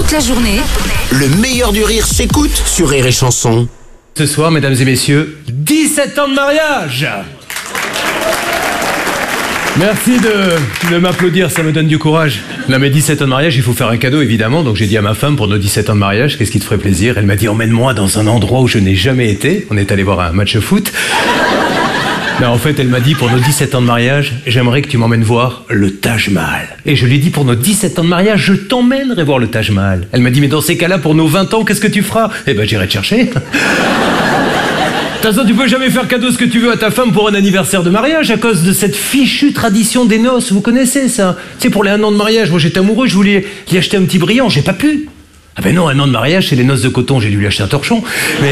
toute la journée. Le meilleur du rire s'écoute sur Rire et Chanson. Ce soir, mesdames et messieurs, 17 ans de mariage. Merci de m'applaudir, ça me donne du courage. Là, mes 17 ans de mariage, il faut faire un cadeau, évidemment. Donc j'ai dit à ma femme, pour nos 17 ans de mariage, qu'est-ce qui te ferait plaisir? Elle m'a dit, emmène-moi dans un endroit où je n'ai jamais été. On est allé voir un match de foot. Non, en fait, elle m'a dit, pour nos 17 ans de mariage, j'aimerais que tu m'emmènes voir le Taj Mahal. Et je lui ai dit, pour nos 17 ans de mariage, je t'emmènerai voir le Taj Mahal. Elle m'a dit, mais dans ces cas-là, pour nos 20 ans, qu'est-ce que tu feras? Eh ben, j'irai te chercher. De toute façon, tu peux jamais faire cadeau ce que tu veux à ta femme pour un anniversaire de mariage à cause de cette fichue tradition des noces. Vous connaissez ça? Tu sais, pour les 1 an de mariage, moi j'étais amoureux, je voulais lui acheter un petit brillant, j'ai pas pu. Ah ben non, 1 an de mariage, c'est les noces de coton, j'ai dû lui acheter un torchon. Mais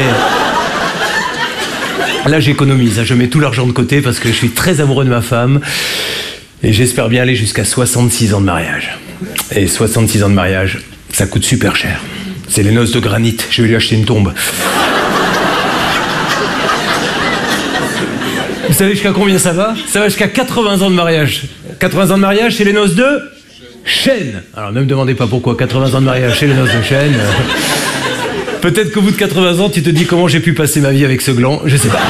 là, j'économise, je mets tout l'argent de côté parce que je suis très amoureux de ma femme et j'espère bien aller jusqu'à 66 ans de mariage. Et 66 ans de mariage, ça coûte super cher. C'est les noces de granit, je vais lui acheter une tombe. Vous savez jusqu'à combien ça va? Ça va jusqu'à 80 ans de mariage. 80 ans de mariage, c'est les noces de chêne. Alors ne me demandez pas pourquoi 80 ans de mariage, c'est les noces de chêne. Peut-être qu'au bout de 80 ans, tu te dis comment j'ai pu passer ma vie avec ce gland, je sais pas.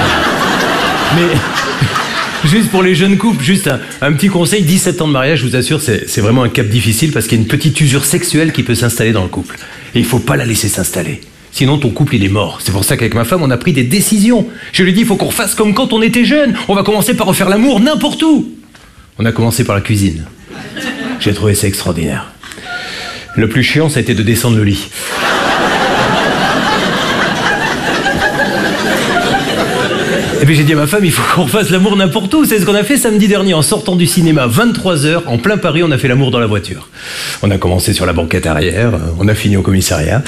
Mais juste pour les jeunes couples, juste un petit conseil, 17 ans de mariage, je vous assure, c'est vraiment un cap difficile parce qu'il y a une petite usure sexuelle qui peut s'installer dans le couple. Et il faut pas la laisser s'installer. Sinon, ton couple, il est mort. C'est pour ça qu'avec ma femme, on a pris des décisions. Je lui ai dit, il faut qu'on refasse comme quand on était jeune. On va commencer par refaire l'amour n'importe où. On a commencé par la cuisine. J'ai trouvé ça extraordinaire. Le plus chiant, ça a été de descendre le lit. Et puis j'ai dit à ma femme, il faut qu'on refasse l'amour n'importe où. C'est ce qu'on a fait samedi dernier en sortant du cinéma, 23h, en plein Paris, on a fait l'amour dans la voiture. On a commencé sur la banquette arrière, on a fini au commissariat.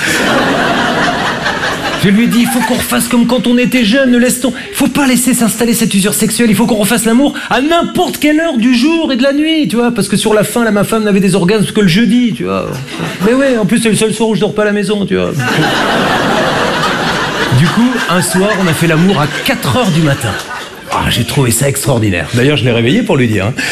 Je lui ai dit, il faut qu'on refasse comme quand on était jeune, il faut pas laisser s'installer cette usure sexuelle, il faut qu'on refasse l'amour à n'importe quelle heure du jour et de la nuit, tu vois, parce que sur la fin, là, ma femme n'avait des orgasmes que le jeudi, tu vois. Mais ouais, en plus c'est le seul soir où je dors pas à la maison, tu vois. Du coup, un soir, on a fait l'amour à 4h du matin. Ah, j'ai trouvé ça extraordinaire. D'ailleurs, je l'ai réveillé pour lui dire, hein.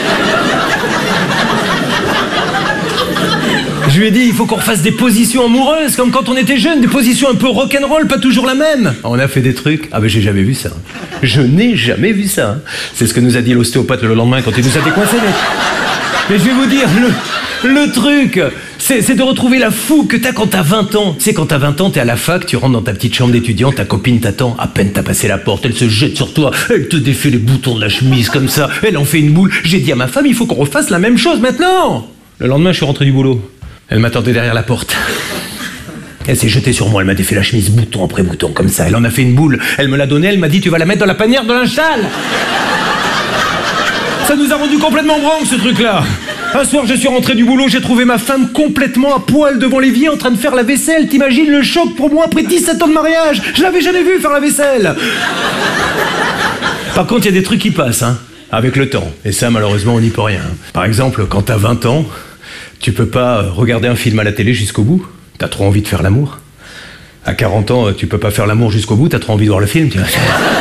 Je lui ai dit, il faut qu'on refasse des positions amoureuses, comme quand on était jeune, des positions un peu rock'n'roll, pas toujours la même. On a fait des trucs, ah ben j'ai jamais vu ça. Je n'ai jamais vu ça. C'est ce que nous a dit l'ostéopathe le lendemain quand il nous a décoincé. Mais je vais vous dire, le truc, c'est de retrouver la fougue que t'as quand t'as 20 ans. Tu sais, quand t'as 20 ans, t'es à la fac, tu rentres dans ta petite chambre d'étudiant, ta copine t'attend, à peine t'as passé la porte, elle se jette sur toi, elle te défait les boutons de la chemise comme ça, elle en fait une boule. J'ai dit à ma femme, il faut qu'on refasse la même chose maintenant. Le lendemain, je suis rentré du boulot. Elle m'attendait derrière la porte. Elle s'est jetée sur moi, elle m'a défait la chemise bouton après bouton, comme ça. Elle en a fait une boule, elle me l'a donnée, elle m'a dit, tu vas la mettre dans la panière de linge sale. Ça nous a rendu complètement branque, ce truc-là. Un soir, je suis rentré du boulot, j'ai trouvé ma femme complètement à poil devant l'évier en train de faire la vaisselle. T'imagines le choc pour moi après 17 ans de mariage? Je l'avais jamais vu faire la vaisselle. Par contre, il y a des trucs qui passent, hein, avec le temps. Et ça, malheureusement, on n'y peut rien. Par exemple, quand t'as 20 ans, tu peux pas regarder un film à la télé jusqu'au bout. T'as trop envie de faire l'amour. À 40 ans, tu peux pas faire l'amour jusqu'au bout, t'as trop envie de voir le film, tu vois.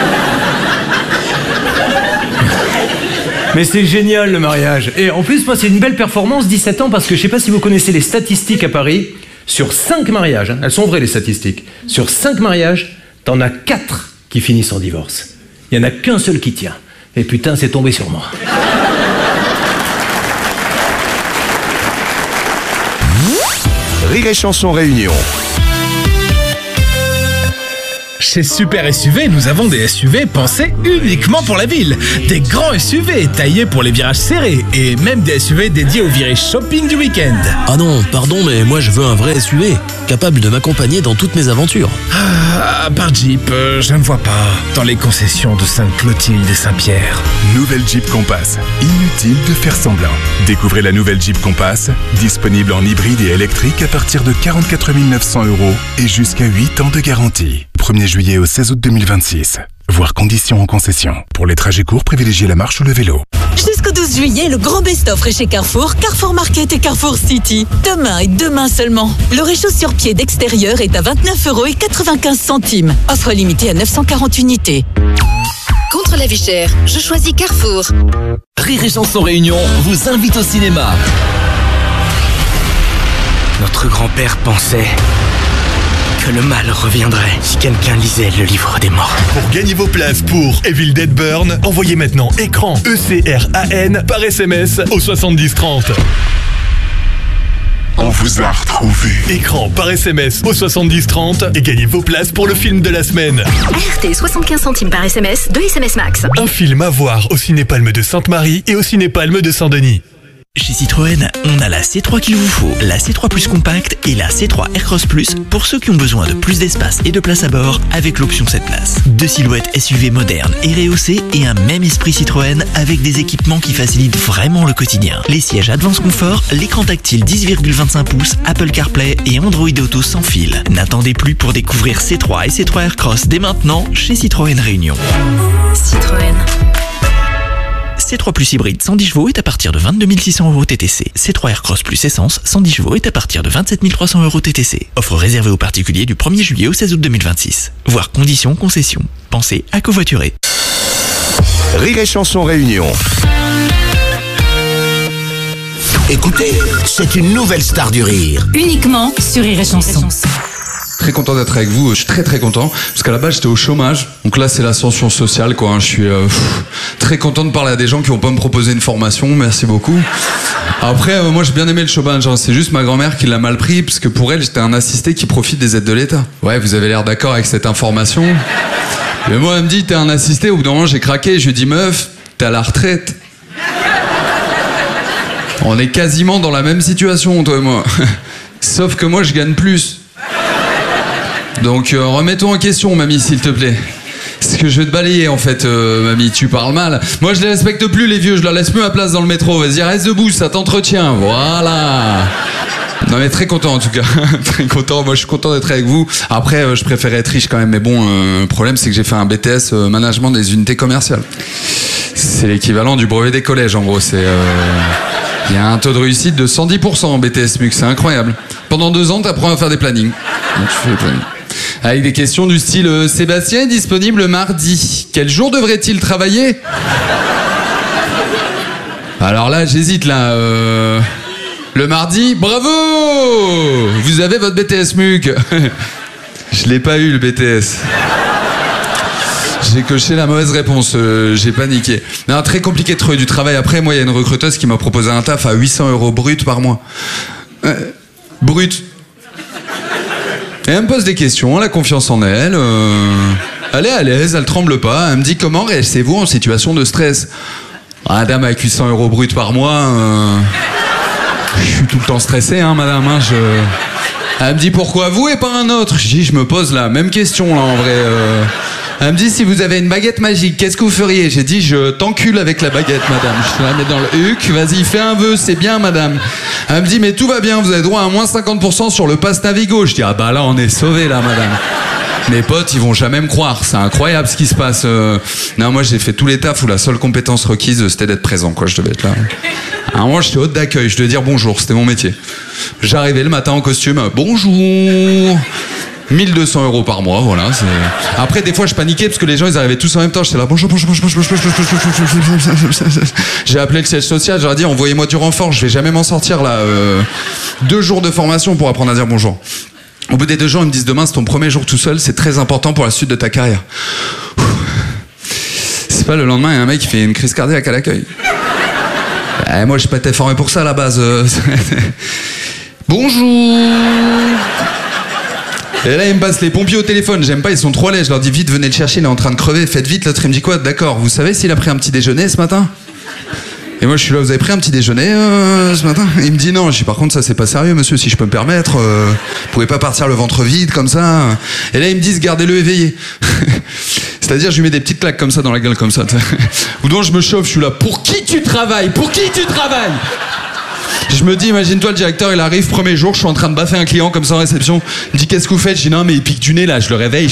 Mais c'est génial le mariage. Et en plus, moi, c'est une belle performance, 17 ans, parce que je sais pas si vous connaissez les statistiques à Paris. Sur 5 mariages, hein, elles sont vraies les statistiques. Sur 5 mariages, t'en as 4 qui finissent en divorce. Il y en a qu'un seul qui tient. Et putain, c'est tombé sur moi. Rire et Chanson Réunion. Chez Super SUV, nous avons des SUV pensés uniquement pour la ville. Des grands SUV taillés pour les virages serrés et même des SUV dédiés au virage shopping du week-end. Ah non, pardon, mais moi je veux un vrai SUV, capable de m'accompagner dans toutes mes aventures. Ah, par Jeep, je ne vois pas. Dans les concessions de Sainte-Clotilde et Saint-Pierre. Nouvelle Jeep Compass. Inutile de faire semblant. Découvrez la nouvelle Jeep Compass, disponible en hybride et électrique à partir de 44 900 € et jusqu'à 8 ans de garantie. 1er juillet au 16 août 2026. Voir conditions en concession. Pour les trajets courts, privilégiez la marche ou le vélo. Jusqu'au 12 juillet, le grand best-of est chez Carrefour, Carrefour Market et Carrefour City. Demain et demain seulement. Le réchaud sur pied d'extérieur est à 29,95 €. Offre limitée à 940 unités. Contre la vie chère, je choisis Carrefour. Rire et Chanson Réunion vous invite au cinéma. Notre grand-père pensait que le mal reviendrait si quelqu'un lisait le livre des morts. Pour gagner vos places pour Evil Dead Burn, envoyez maintenant écran ECRAN par SMS au 7030. On vous a retrouvé. Écran par SMS au 7030 et gagnez vos places pour le film de la semaine. ART 75 centimes par SMS, 2 SMS max. Un film à voir au Cinépalme de Sainte-Marie et au Cinépalme de Saint-Denis. Chez Citroën, on a la C3 qu'il vous faut, la C3 Plus compacte et la C3 Aircross Plus pour ceux qui ont besoin de plus d'espace et de place à bord avec l'option 7 places. 2 silhouettes SUV modernes et rehaussées et un même esprit Citroën avec des équipements qui facilitent vraiment le quotidien. Les sièges Advance Confort, l'écran tactile 10,25 pouces, Apple CarPlay et Android Auto sans fil. N'attendez plus pour découvrir C3 et C3 Aircross dès maintenant chez Citroën Réunion. Citroën. C3 Plus hybride 110 chevaux est à partir de 22 600 € TTC. C3 Aircross Plus essence 110 chevaux est à partir de 27 300 € TTC. Offre réservée aux particuliers du 1er juillet au 16 août 2026. Voir conditions concession. Pensez à covoiturer. Rire et Chanson Réunion. Écoutez, c'est une nouvelle star du rire. Uniquement sur Rire et Chanson. Très content d'être avec vous, je suis très content parce qu'à la base j'étais au chômage, donc là c'est l'ascension sociale quoi, je suis très content de parler à des gens qui vont pas me proposer une formation, merci beaucoup. Après moi j'ai bien aimé le chômage, c'est juste ma grand-mère qui l'a mal pris parce que pour elle j'étais un assisté qui profite des aides de l'État. Ouais, vous avez l'air d'accord avec cette information. Mais moi elle me dit t'es un assisté, au bout d'un moment j'ai craqué, je lui ai dit meuf, t'es à la retraite. On est quasiment dans la même situation toi et moi, sauf que moi je gagne plus. Donc remets-toi en question, mamie, s'il te plaît. C'est que je vais te balayer, en fait, mamie, tu parles mal. Moi, je les respecte plus, les vieux, je leur laisse plus ma place dans le métro. Vas-y, reste debout, ça t'entretient, voilà. Non mais très content en tout cas, très content, moi je suis content d'être avec vous. Après, je préférais être riche quand même, mais bon, le problème c'est que j'ai fait un BTS management des unités commerciales. C'est l'équivalent du brevet des collèges, en gros, c'est... Il y a un taux de réussite de 110% en BTS MUC, c'est incroyable. Pendant 2 ans, t'apprends à faire des plannings. Donc, tu fais des plannings. Avec des questions du style Sébastien est disponible mardi. Quel jour devrait-il travailler? Alors là, j'hésite là. Le mardi, bravo! Vous avez votre BTS MUC. Je l'ai pas eu le BTS. J'ai coché la mauvaise réponse, j'ai paniqué. Non, très compliqué de trouver du travail. Après, moi, il y a une recruteuse qui m'a proposé un taf à 800 € brut par mois. Brut. Et elle me pose des questions, elle a confiance en elle. Elle est à l'aise, elle tremble pas. Elle me dit comment réagissez-vous en situation de stress? Ah, dame, avec 800 € brut par mois, je suis tout le temps stressé, hein, madame. Hein, Elle me dit pourquoi vous et pas un autre? Je dis je me pose la même question là en vrai. Elle me dit si vous avez une baguette magique, qu'est-ce que vous feriez? J'ai dit je t'encule avec la baguette, madame. Je la mets dans le huc, vas-y fais un vœu, c'est bien madame. Elle me dit mais tout va bien, vous avez droit à moins 50% sur le pass Navigo. Je dis ah bah là on est sauvés là madame. Mes potes ils vont jamais me croire, c'est incroyable ce qui se passe. Non moi j'ai fait tous les tafs où la seule compétence requise c'était d'être présent quoi, je devais être là. À un moment j'étais hôte d'accueil, je devais dire bonjour, c'était mon métier. J'arrivais le matin en costume, bonjour. 1200 € par mois, voilà. Après, des fois, je paniquais parce que les gens, ils arrivaient tous en même temps. J'étais là, bonjour. J'ai appelé le siège social, j'aurais dit, envoyez-moi du renfort, je vais jamais m'en sortir là. 2 jours de formation pour apprendre à dire bonjour. Au bout des 2 jours, ils me disent, demain, c'est ton premier jour tout seul, c'est très important pour la suite de ta carrière. C'est pas le lendemain, il y a un mec qui fait une crise cardiaque à l'accueil. Moi, j'ai pas été formé pour ça à la base. Bonjour. Et là, il me passe les pompiers au téléphone. J'aime pas, ils sont trop laids. Je leur dis vite, venez le chercher, il est en train de crever. Faites vite. L'autre, il me dit quoi? D'accord, vous savez s'il a pris un petit déjeuner ce matin? Et moi, je suis là, vous avez pris un petit déjeuner ce matin? Il me dit non. Je dis par contre, ça, c'est pas sérieux, monsieur, si je peux me permettre. Vous pouvez pas partir le ventre vide comme ça. Et là, ils me disent, gardez-le éveillé. C'est-à-dire, je lui mets des petites claques comme ça dans la gueule, comme ça. Ou donc, je me chauffe, je suis là, pour qui tu travailles? Pour qui tu travailles? Je me dis, imagine-toi, le directeur, il arrive, premier jour, je suis en train de baffer un client comme ça en réception. Il me dit, qu'est-ce que vous faites? Je dis, non, mais il pique du nez là, je le réveille.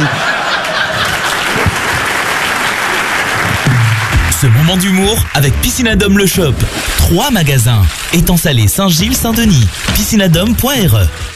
Ce moment d'humour avec Piscinadome Le Shop. 3 magasins. Étang Salé, Saint-Gilles, Saint-Denis. Piscinadome.re